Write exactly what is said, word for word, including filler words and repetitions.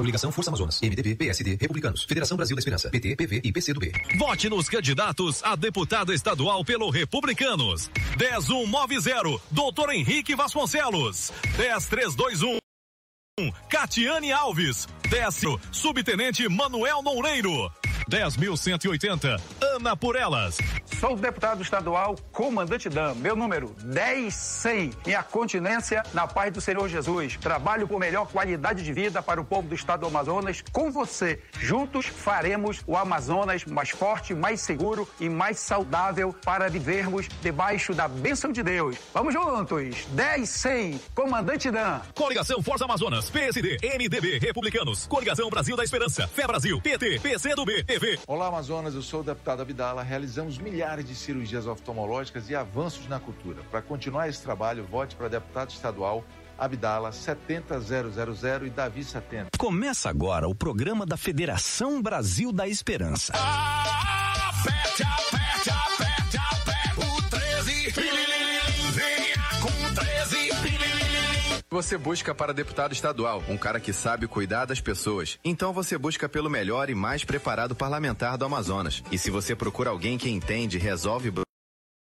Coligação Força Amazonas, M D B, P S D, Republicanos, Federação Brasil da Esperança, P T, P V e P C do B. Vote nos candidatos a deputado estadual pelo Republicanos. dez um nove zero, doutor Henrique Vasconcelos. dez três dois um, Catiane Alves. dez, subtenente Manuel Noureiro. dez mil cento e oitenta, Ana por Elas. Sou o deputado estadual Comandante Dan, meu número dez cem. Minha continência na paz do Senhor Jesus. Trabalho por melhor qualidade de vida para o povo do estado do Amazonas. Com você, juntos faremos o Amazonas mais forte, mais seguro e mais saudável para vivermos debaixo da bênção de Deus. Vamos juntos, dez cem, Comandante Dan. Coligação Força Amazonas, P S D, M D B, Republicanos, Coligação Brasil da Esperança, Fé Brasil, P T, P C do B, T V. Olá, Amazonas, eu sou o deputado Abdala. Realizamos milhares de cirurgias oftalmológicas e avanços na cultura. Para continuar esse trabalho, vote para deputado estadual Abdala setenta mil e Davi setenta. Começa agora o programa da Federação Brasil da Esperança. Aperte, aperte, aperte, aperte o treze, venha com treze. Você busca para deputado estadual, um cara que sabe cuidar das pessoas. Então você busca pelo melhor e mais preparado parlamentar do Amazonas. E se você procura alguém que entende e resolve